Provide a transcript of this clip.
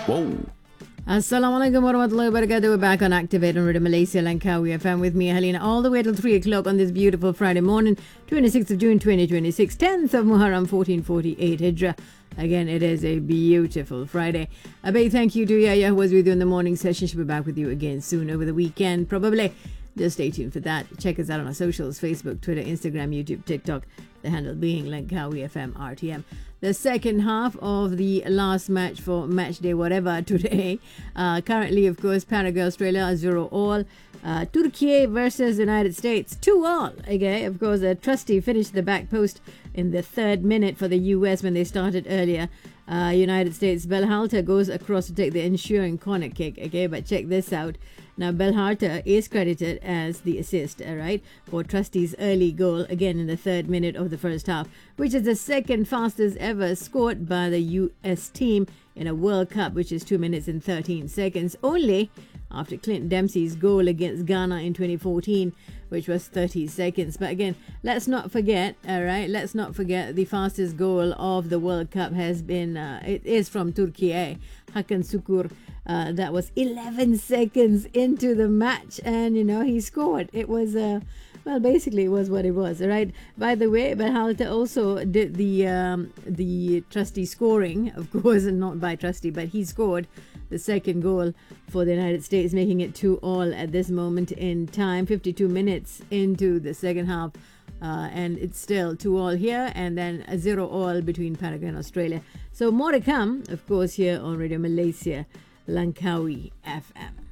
Whoa. Assalamualaikum warahmatullahi wabarakatuh. We're back on Activate on Radio Malaysia Langkawi FM with me, Helena, all the way till 3 o'clock on this beautiful Friday morning, 26th of June 2026, 10th of Muharram 1448 Hijrah. Again, it is a beautiful Friday. A big thank you to Yaya, who was with you in the morning session. She'll be back with you again soon over the weekend, probably. Just stay tuned for that. Check us out on our socials, Facebook, Twitter, Instagram, YouTube, TikTok. The handle being Langkawi FM RTM. The second half of the last match for match day whatever today. Currently, of course, Paraguay, Australia 0-all. Turkey versus United States 2-all. Okay, of course, Trusty finished the back post in the third minute for the US when they started earlier. United States, Belhalter goes across to take the ensuing corner kick. Okay, but check this out. Now, Belhalter is credited as the assist, right, for Trusty's early goal, again in the third minute of the first half, which is the second fastest ever scored by the US team in a World Cup, which is 2 minutes and 13 seconds, only after Clint Dempsey's goal against Ghana in 2014, which was 30 seconds. But again, let's not forget, all right, let's not forget the fastest goal of the World Cup has been, it is from Turkey, Hakan Sukur. That was 11 seconds into the match, and he scored. It was well, basically it was what it was, right? By the way, Berhalter also did the Trusty scoring, of course, and not by Trusty, but he scored the second goal for the United States, making it 2-all at this moment in time, 52 minutes into the second half. And it's still 2-all here, and then a 0-all between Paraguay and Australia. So more to come, of course, here on Radio Malaysia Langkawi FM.